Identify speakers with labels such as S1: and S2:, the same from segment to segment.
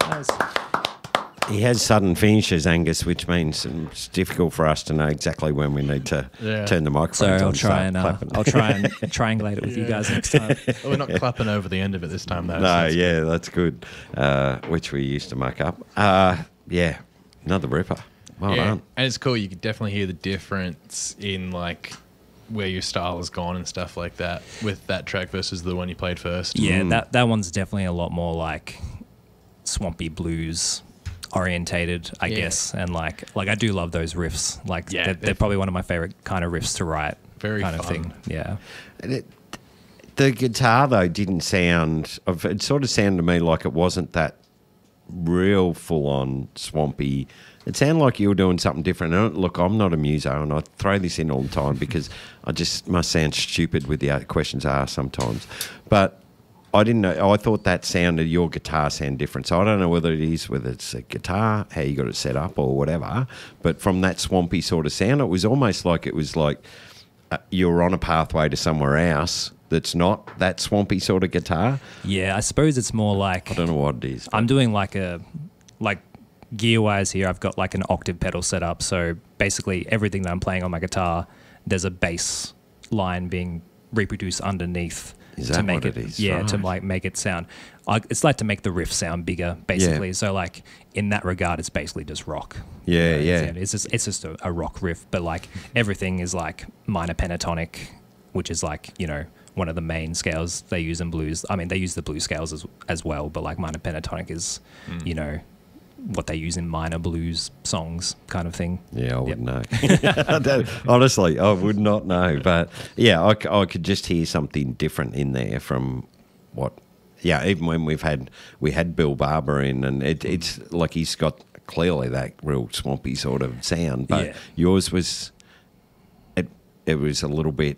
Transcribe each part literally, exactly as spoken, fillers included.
S1: Nice.
S2: He has sudden finishes, Angus, which means it's difficult for us to know exactly when we need to
S3: Yeah.
S2: turn the
S1: So
S2: microphones
S1: I'll
S2: on.
S1: try and uh,
S2: clapping.
S1: I'll try and triangulate it with you guys next time.
S3: Well, we're not clapping over the end of it this time, though. so
S2: No,
S3: that's
S2: yeah, that's good. Uh, which we used to muck up. Uh, yeah, another ripper. Well
S3: yeah.
S2: done.
S3: And it's cool. You could definitely hear the difference in like where your style has gone and stuff like that with that track versus the one you played first.
S1: Yeah, that that one's definitely a lot more like swampy blues orientated, I
S3: Yeah.
S1: guess. And like like I do love those riffs. Like
S3: Yeah,
S1: they're,
S3: they're
S1: they're probably one of my favorite kind of riffs to write.
S3: Very
S1: kind of
S3: fun.
S1: thing. Yeah.
S2: And it, the guitar, though, didn't sound... It sort of sounded to me like it wasn't that real full-on swampy... It sounded like you were doing something different. And look, I'm not a muso, and I throw this in all the time because I just must sound stupid with the questions I ask sometimes. But I didn't know. I thought that sounded, your guitar sound different. So I don't know whether it is, whether it's a guitar, how you got it set up or whatever. But from that swampy sort of sound, it was almost like it was like uh, you were on a pathway to somewhere else that's not that swampy sort of guitar.
S1: Yeah, I suppose it's more like
S2: I don't know what it is.
S1: I'm doing like a like gear wise here. I've got like an octave pedal set up. So basically everything that I'm playing on my guitar, there's a bass line being reproduced underneath.
S2: Is
S1: to
S2: that
S1: make
S2: what
S1: it,
S2: it is?
S1: yeah, to
S2: Right.
S1: like make it sound. I, it's like to make the riff sound bigger, basically.
S2: Yeah.
S1: So like in that regard, it's basically just rock.
S2: Yeah,
S1: You know,
S2: yeah.
S1: It's, it's just it's just a, a rock riff, but like everything is like minor pentatonic, which is like you know one of the main scales they use in blues. I mean, they use the blues scales as as well, but like minor pentatonic is
S3: Mm.
S1: you know what they use in minor blues songs, kind of thing.
S2: Yeah, I
S1: Yep.
S2: wouldn't know. I don't- honestly, I would not know. But yeah, I, c- I could just hear something different in there from what. Yeah, even when we've had we had Bill Barber in, and it, it's like he's got clearly that real swampy sort of sound. But
S1: Yeah.
S2: yours was, it it was a little bit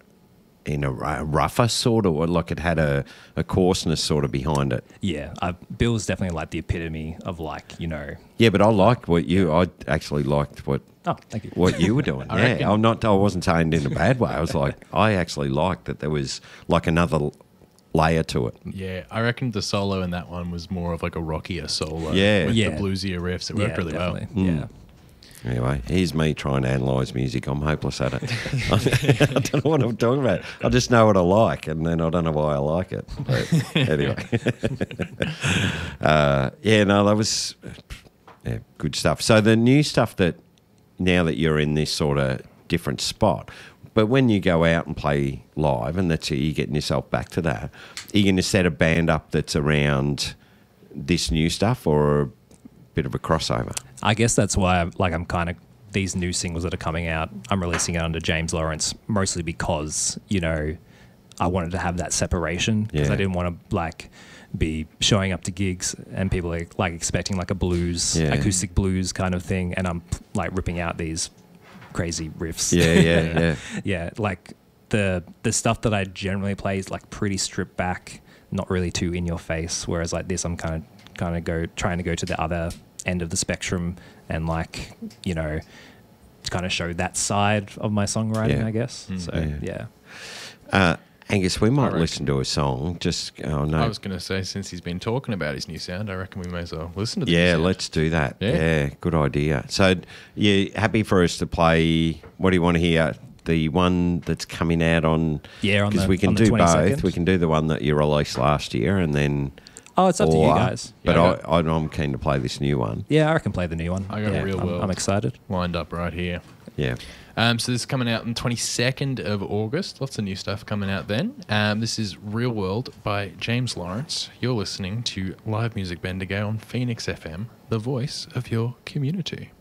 S2: in a ru- rougher sort of, like it had a, a coarseness sort of behind it.
S1: Yeah, I, Bill's definitely like the epitome of like you know.
S2: Yeah, but I liked what you. I actually liked what
S1: Oh, thank you.
S2: what you were doing.
S3: I
S2: yeah,
S3: reckon-
S2: I'm not. I wasn't saying it in a bad way. I was like, I actually liked that there was like another l- layer to it.
S3: Yeah, I reckon the solo in that one was more of like a rockier solo.
S2: Yeah.
S3: With
S1: Yeah.
S3: the bluesier riffs. It
S1: Yeah,
S3: worked really
S1: definitely.
S2: Mm.
S1: Yeah.
S2: Anyway, here's me trying to analyse music. I'm hopeless at it. I don't know what I'm talking about. I just know what I like, and then I don't know why I like it. But anyway, uh, yeah, no, that was yeah, good stuff. So the new stuff that now that you're in this sort of different spot, but when you go out and play live, and that's you're getting yourself back to that, are you going to set a band up that's around this new stuff, or a bit of a crossover?
S1: I guess that's why I'm, like I'm kind of these new singles that are coming out. I'm releasing it under James Lawrence mostly because you know I wanted to have that separation because
S2: Yeah.
S1: I didn't want to like be showing up to gigs and people are like expecting like a blues
S2: Yeah.
S1: acoustic blues kind of thing, and I'm like ripping out these crazy riffs.
S2: Yeah, yeah, yeah.
S1: Yeah, like the the stuff that I generally play is like pretty stripped back, not really too in your face. Whereas like this, I'm kind of kind of go trying to go to the other end of the spectrum and like you know to kind of show that side of my songwriting,
S2: Yeah.
S1: I guess.
S3: Mm.
S1: So
S2: Yeah.
S1: yeah.
S2: Uh, Angus, we might
S3: reckon-
S2: listen to a song. Just oh no,
S3: I was going to say, since he's been talking about his new sound, I reckon we may as well listen to the new
S2: yeah,
S3: sound.
S2: let's do that.
S3: Yeah.
S2: Yeah. Good idea. So, you happy for us to play? What do you want to hear? The one that's coming out on
S1: Yeah, on
S2: because
S1: the-
S2: we can
S1: on the
S2: do both.
S1: twenty-second.
S2: We can do the one that you released last year, and then
S1: Oh, it's up to you
S2: or-
S1: guys.
S2: But
S3: Yeah, I
S2: I, I, I'm keen to play this new one.
S1: Yeah, I can play the new one.
S3: I got
S1: yeah,
S3: Real
S1: I'm,
S3: World.
S1: I'm excited.
S3: Lined up right here.
S2: Yeah.
S3: Um, so this is coming out on the twenty-second of August. Lots of new stuff coming out then. Um, this is Real World by James Lawrence. You're listening to Live Music Bendigo on Phoenix F M, the voice of your community.